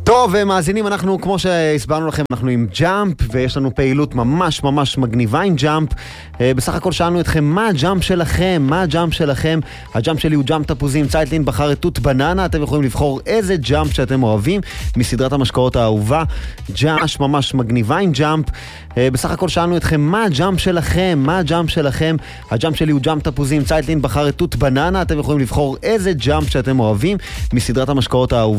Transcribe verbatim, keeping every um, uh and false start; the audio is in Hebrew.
טוב, מאזינים, אנחנו, כמו שהסברנו לכם, אנחנו עם ג'אמפ, ויש לנו פעילות ממש ממש מגניבה עם ג'אמפ. בסך הכל שאלנו אתכם, מה הג'אמפ שלכם? מה הג'אמפ שלכם? הג'אמפ שלי הוא ג'אמפ תפוזים, צייטלין בחר את תות בננה. אתם יכולים לבחור איזה ג'אמפ שאתם אוהבים מסדרת המשקאות האהובה. ג'אמפ ממש מגניבה עם ג'אמפ. בסך הכל שאלנו אתכם, מה הג'אמפ שלכם? מה הג'אמפ שלכם? הג'אמפ שלי הוא ג'אמפ תפוזים, צייטלין בחר את תות בננה. אתם יכולים לבחור איזה ג'אמפ שאתם אוהבים מסדרת המשקאות האהובה.